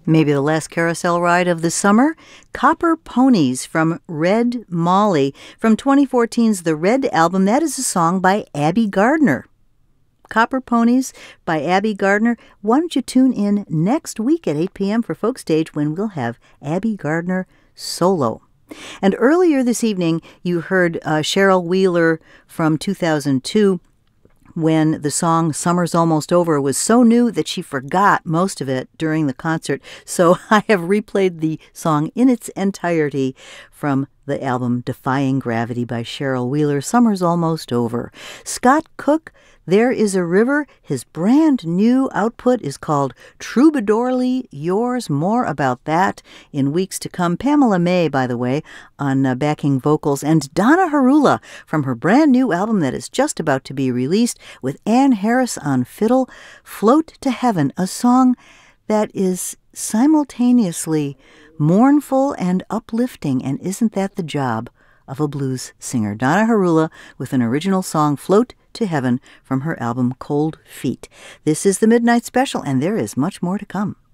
Maybe the last carousel ride of the summer? Copper Ponies from Red Molly from 2014's The Red Album. That is a song by Abby Gardner. Copper Ponies by Abby Gardner. Why don't you tune in next week at 8 p.m. for Folk Stage when we'll have Abby Gardner solo. And earlier this evening, you heard Cheryl Wheeler from 2002 when the song Summer's Almost Over was so new that she forgot most of it during the concert. So I have replayed the song in its entirety from the album Defying Gravity by Cheryl Wheeler. Summer's Almost Over. Scott Cook, There Is a River. His brand new output is called Troubadourly Yours. More about that in weeks to come. Pamela May, by the way, on backing vocals. And Donna Harula from her brand new album that is just about to be released with Ann Harris on fiddle. Float to Heaven, a song that is simultaneously mournful and uplifting. And isn't that the job of a blues singer? Donna Harula with an original song, Float to Heaven, from her album Cold Feet. This is the Midnight Special, and there is much more to come.